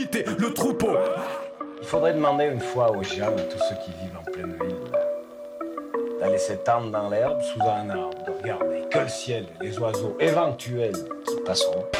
le troupeau. Il faudrait demander une fois aux gens, à tous ceux qui vivent en pleine ville, d'aller s'étendre dans l'herbe sous un arbre, de regarder que le ciel et les oiseaux éventuels qui passeront.